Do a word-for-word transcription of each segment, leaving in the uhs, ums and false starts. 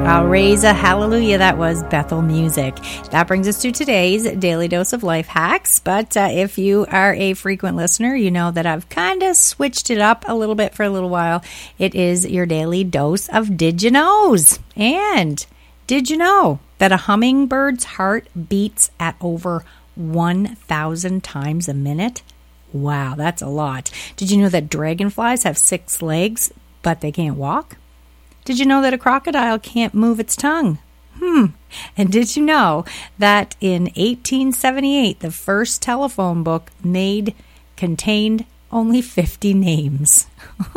I'll raise a hallelujah. That was Bethel Music. That brings us to today's Daily Dose of Life Hacks. But uh, if you are a frequent listener, you know that I've kind of switched it up a little bit for a little while. It is your daily dose of Did You Knows. And did you know that a hummingbird's heart beats at over one thousand times a minute? Wow, that's a lot. Did you know that dragonflies have six legs, but they can't walk? Did you know that a crocodile can't move its tongue? Hmm. And did you know that in eighteen seventy-eight, the first telephone book made contained only fifty names?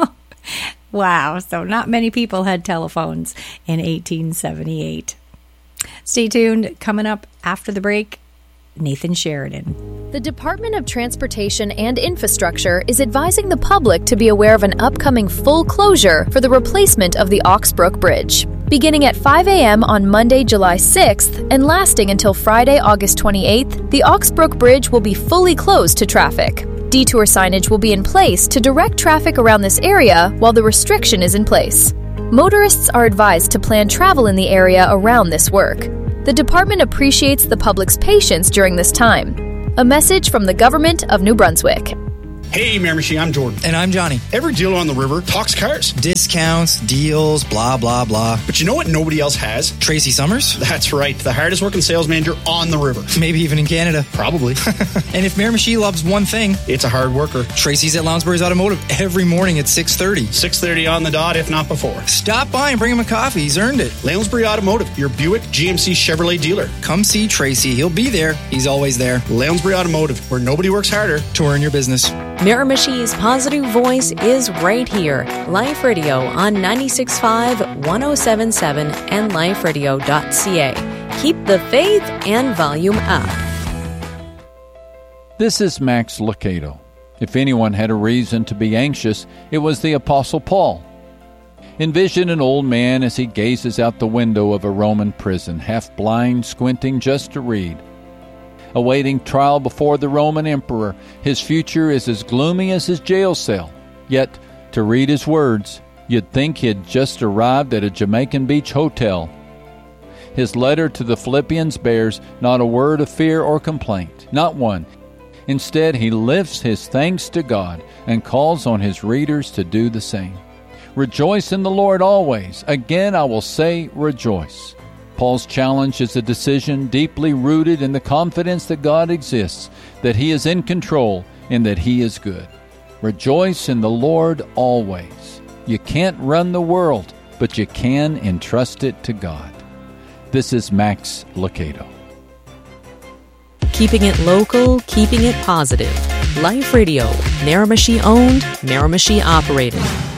Wow. So not many people had telephones in eighteen seventy-eight. Stay tuned. Coming up after the break, Nathan Sheridan. The Department of Transportation and Infrastructure is advising the public to be aware of an upcoming full closure for the replacement of the Oxbrook Bridge. Beginning at five a.m. on Monday, July sixth, and lasting until Friday, August twenty-eighth, the Oxbrook Bridge will be fully closed to traffic. Detour signage will be in place to direct traffic around this area while the restriction is in place. Motorists are advised to plan travel in the area around this work. The department appreciates the public's patience during this time. A message from the government of New Brunswick. Hey, Miramichi, I'm Jordan. And I'm Johnny. Every dealer on the river talks cars. Discounts, deals, blah, blah, blah. But you know what nobody else has? Tracy Summers? That's right, the hardest working sales manager on the river. Maybe even in Canada. Probably. And if Miramichi loves one thing, it's a hard worker. Tracy's at Lounsbury's Automotive every morning at six thirty. six thirty on the dot, if not before. Stop by and bring him a coffee. He's earned it. Lounsbury Automotive, your Buick G M C Chevrolet dealer. Come see Tracy. He'll be there. He's always there. Lounsbury Automotive, where nobody works harder to earn your business. Miramichi's positive voice is right here. Life Radio on ninety-six point five, one oh seven point seven, and life radio dot c a. Keep the faith and volume up. This is Max Lucado. If anyone had a reason to be anxious, it was the Apostle Paul. Envision an old man as he gazes out the window of a Roman prison, half blind, squinting just to read. Awaiting trial before the Roman emperor, his future is as gloomy as his jail cell. Yet, to read his words, you'd think he'd just arrived at a Jamaican Beach hotel. His letter to the Philippians bears not a word of fear or complaint, not one. Instead, he lifts his thanks to God and calls on his readers to do the same. Rejoice in the Lord always. Again, I will say rejoice. Paul's challenge is a decision deeply rooted in the confidence that God exists, that He is in control, and that He is good. Rejoice in the Lord always. You can't run the world, but you can entrust it to God. This is Max Lucado. Keeping it local, keeping it positive. Life Radio, Miramichi owned, Miramichi operated.